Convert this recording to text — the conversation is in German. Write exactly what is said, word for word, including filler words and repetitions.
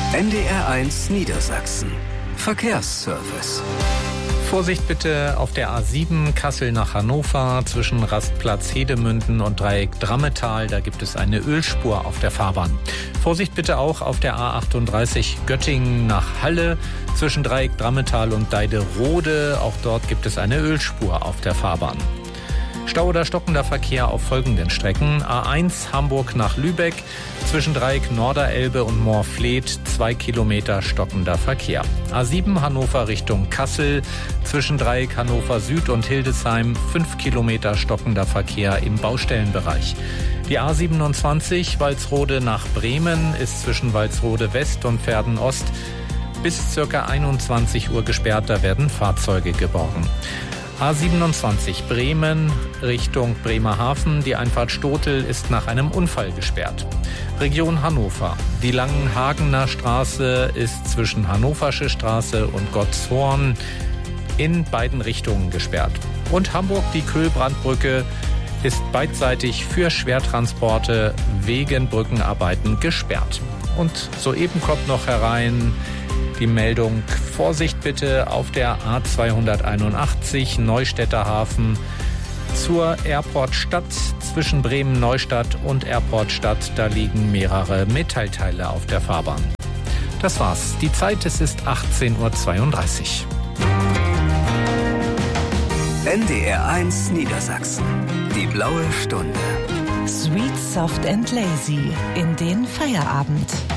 N D R eins Niedersachsen. Verkehrsservice. Vorsicht bitte auf der A sieben Kassel nach Hannover zwischen Rastplatz Hedemünden und Dreieck Drammetal. Da gibt es eine Ölspur auf der Fahrbahn. Vorsicht bitte auch auf der A achtunddreißig Göttingen nach Halle zwischen Dreieck Drammetal und Deiderode. Auch dort gibt es eine Ölspur auf der Fahrbahn. Stau oder stockender Verkehr auf folgenden Strecken. A eins Hamburg nach Lübeck zwischen Dreieck Norderelbe und Moorfleet, zwei Kilometer stockender Verkehr. A sieben Hannover Richtung Kassel zwischen Dreieck Hannover Süd und Hildesheim, fünf Kilometer stockender Verkehr im Baustellenbereich. Die A siebenundzwanzig Walsrode nach Bremen ist zwischen Walsrode West und Verden Ost bis ca. einundzwanzig Uhr gesperrt, da werden Fahrzeuge geborgen. A siebenundzwanzig Bremen Richtung Bremerhaven. Die Einfahrt Stotel ist nach einem Unfall gesperrt. Region Hannover. Die Langenhagener Straße ist zwischen Hannoversche Straße und Gottshorn in beiden Richtungen gesperrt. Und Hamburg, die Köhlbrandbrücke, ist beidseitig für Schwertransporte wegen Brückenarbeiten gesperrt. Und soeben kommt noch herein die Meldung, Vorsicht bitte auf der A zweihunderteinundachtzig Neustädter Hafen zur Airport-Stadt zwischen Bremen-Neustadt und Airport-Stadt. Da liegen mehrere Metallteile auf der Fahrbahn. Das war's. Die Zeit, es ist achtzehn Uhr zweiunddreißig. N D R eins Niedersachsen. Die blaue Stunde. Sweet, soft and lazy in den Feierabend.